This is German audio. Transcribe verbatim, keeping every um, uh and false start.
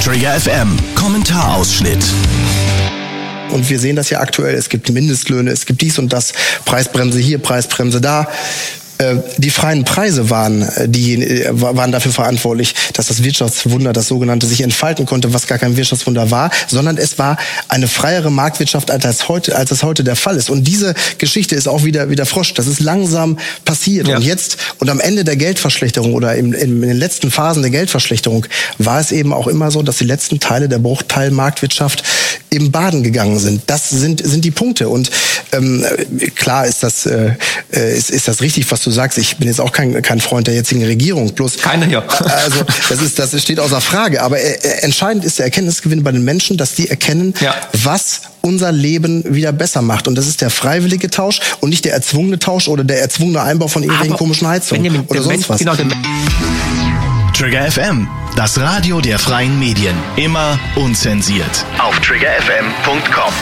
Trigger F M, Kommentarausschnitt. Und wir sehen das ja aktuell, es gibt Mindestlöhne, es gibt dies und das, Preisbremse hier, Preisbremse da. Die freien Preise waren, die, waren dafür verantwortlich, dass das Wirtschaftswunder, das sogenannte, sich entfalten konnte, was gar kein Wirtschaftswunder war, sondern es war eine freiere Marktwirtschaft, als das heute, als das heute der Fall ist. Und diese Geschichte ist auch wieder, wieder Frosch. Das ist langsam passiert. Ja. Und jetzt, und am Ende der Geldverschlechterung oder in, in, in den letzten Phasen der Geldverschlechterung war es eben auch immer so, dass die letzten Teile der Bruchteilmarktwirtschaft im Baden gegangen sind. Das sind, sind die Punkte. Und ähm, klar ist das, äh, ist, ist das richtig, was du sagst. Ich bin jetzt auch kein, kein Freund der jetzigen Regierung. Bloß, Keine, ja. Also das ist, das steht außer Frage. Aber äh, entscheidend ist der Erkenntnisgewinn bei den Menschen, dass die erkennen, ja. was unser Leben wieder besser macht. Und das ist der freiwillige Tausch und nicht der erzwungene Tausch oder der erzwungene Einbau von irgendwelchen Aber komischen Heizungen oder sonst was. Genau, Trigger F M, das Radio der freien Medien. Immer unzensiert. Auf trigger f m punkt com.